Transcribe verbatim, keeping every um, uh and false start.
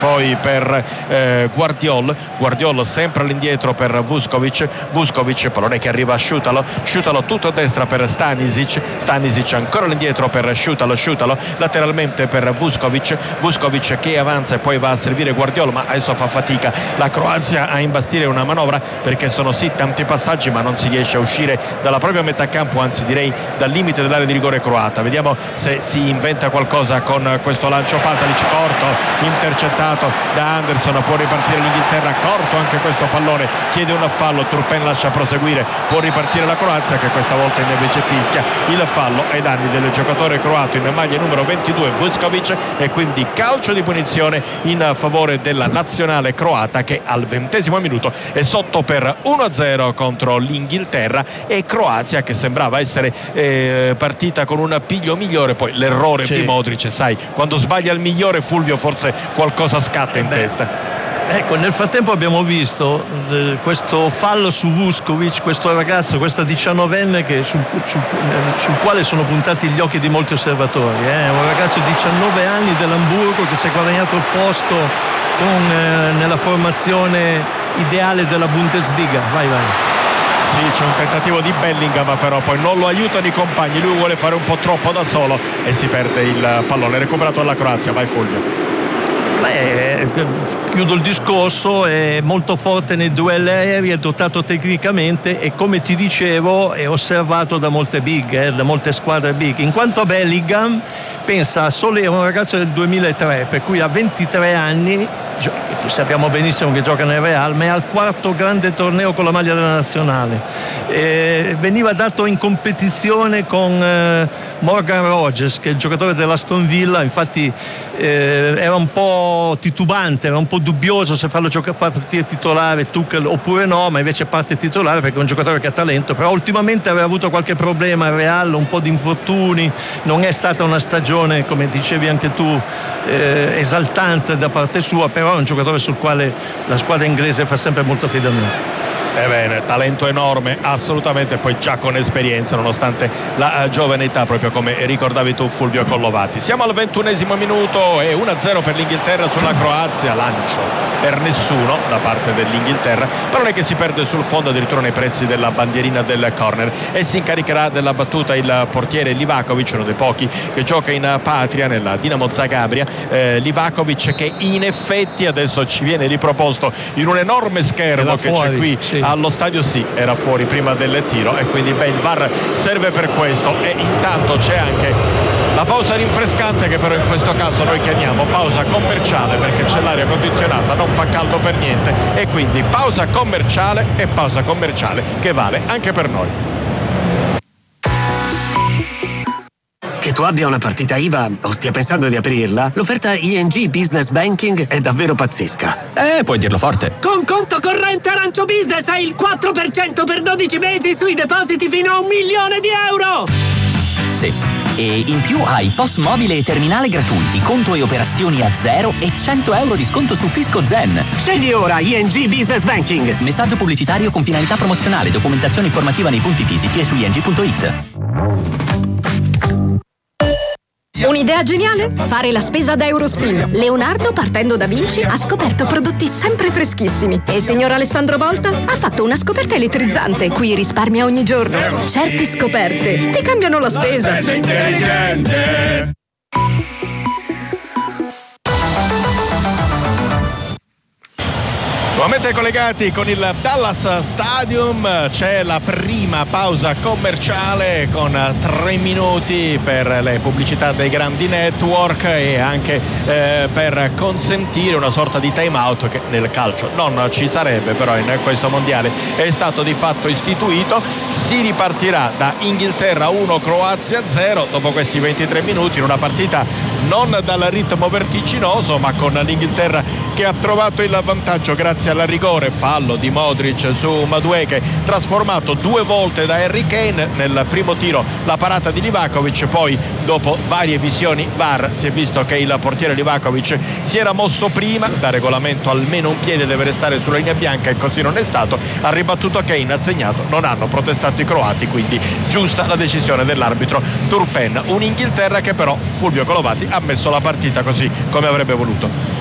poi per eh, Guardiol Guardiol sempre all'indietro per Vuskovic Vuskovic, pallone che arriva a Šutalo Šutalo tutto a destra per Stanisic Stanisic ancora all'indietro per Šutalo Šutalo lateralmente per Vuskovic Vuskovic che avanza e poi va a servire Guardiol, ma adesso fa fatica la Croazia a imbastire una manovra perché sono sì tanti passaggi ma non si riesce a uscire dalla propria metà campo, anzi direi dal limite dell'area di rigore croata. Vediamo se si inventa qualcosa con questo lancio Pasalic corto, intercettato da Anderson, può ripartire l'Inghilterra, corto anche questo pallone, chiede un fallo, Turpen lascia proseguire, può ripartire la Croazia che questa volta invece fischia il fallo ai danni del giocatore croato in maglia numero ventidue Vuskovic, e quindi calcio di punizione in favore della nazionale croata che al ventesimo minuto è sotto per uno a zero contro l'Inghilterra, e Croazia che sembrava essere eh, partita con un piglio migliore, poi l'errore sì. di Modric, sai, quando sbaglia il migliore Fulvio forse qualcosa scatta in Beh. testa. Ecco, nel frattempo abbiamo visto eh, questo fallo su Vuskovic, questo ragazzo, questa diciannovenne che sul, sul, sul quale sono puntati gli occhi di molti osservatori, eh? Un ragazzo di diciannove anni dell'Hamburgo che si è guadagnato il posto con, eh, nella formazione ideale della Bundesliga. Vai vai. Sì, c'è un tentativo di Bellingham, però poi non lo aiutano i compagni, lui vuole fare un po' troppo da solo e si perde il pallone recuperato dalla Croazia. Vai Fulvio. Beh, chiudo il discorso, è molto forte nei duelli aerei, è dotato tecnicamente e, come ti dicevo, è osservato da molte big, eh, da molte squadre big. In quanto a Bellingham, pensa, Solé è un ragazzo del duemilatré, per cui ha ventitré anni, sappiamo benissimo che gioca nel Real, ma è al quarto grande torneo con la maglia della nazionale. Eh, veniva dato in competizione con eh, Morgan Rogers, che è il giocatore dell'Aston Villa, infatti eh, era un po' titubante, era un po' dubbioso se farlo giocare, partire titolare Tuchel oppure no, ma invece parte titolare perché è un giocatore che ha talento, però ultimamente aveva avuto qualche problema al Real, un po' di infortuni, non è stata una stagione, come dicevi anche tu, eh, esaltante da parte sua, però è un giocatore sul quale la squadra inglese fa sempre molto affidamento. Ebbene, talento enorme, assolutamente, poi già con esperienza nonostante la uh, giovane età, proprio come ricordavi tu Fulvio Collovati. Siamo al ventunesimo minuto e uno a zero per l'Inghilterra sulla Croazia, lancio per nessuno da parte dell'Inghilterra, pallone che si perde sul fondo addirittura nei pressi della bandierina del corner, e si incaricherà della battuta il portiere Livakovic, uno dei pochi che gioca in patria nella Dinamo Zagabria. eh, Livakovic che in effetti adesso ci viene riproposto in un enorme schermo che fuori, c'è qui sì. allo stadio, sì, era fuori prima del tiro, e quindi beh, il V A R serve per questo. E intanto c'è anche la pausa rinfrescante, che però in questo caso noi chiamiamo pausa commerciale, perché c'è l'aria condizionata, non fa caldo per niente, e quindi pausa commerciale e pausa commerciale che vale anche per noi. Che tu abbia una partita I V A o stia pensando di aprirla, l'offerta I N G Business Banking è davvero pazzesca. Eh, puoi dirlo forte. Con conto corrente Arancio Business hai il quattro per cento per dodici mesi sui depositi fino a un milione di euro! Sì. E in più hai P O S mobile e terminale gratuiti, conto e operazioni a zero e cento euro di sconto su Fisco Zen. Scegli ora I N G Business Banking. Messaggio pubblicitario con finalità promozionale, documentazione informativa nei punti fisici e su i n g punto i t. Un'idea geniale? Fare la spesa da Eurospin. Leonardo, partendo da Vinci, ha scoperto prodotti sempre freschissimi. E il signor Alessandro Volta ha fatto una scoperta elettrizzante, cui risparmia ogni giorno. Certe scoperte ti cambiano la spesa. La spesa intelligente. Nuovamente collegati con il Dallas Stadium, c'è la prima pausa commerciale con tre minuti per le pubblicità dei grandi network e anche eh, per consentire una sorta di time out che nel calcio non ci sarebbe, però in questo mondiale è stato di fatto istituito. Si ripartirà da Inghilterra uno Croazia zero dopo questi ventitré minuti, in una partita non dal ritmo vertiginoso, ma con l'Inghilterra che ha trovato il vantaggio grazie al rigore, fallo di Modric su Madueke, trasformato due volte da Harry Kane. Nel primo tiro la parata di Livakovic, poi dopo varie visioni V A R si è visto che il portiere Livakovic si era mosso prima, da regolamento almeno un piede deve restare sulla linea bianca e così non è stato. Ha ribattuto Kane, ha segnato, non hanno protestato i croati, quindi giusta la decisione dell'arbitro Turpen. Un'Inghilterra che però Fulvio Collovati ha messo la partita così come avrebbe voluto.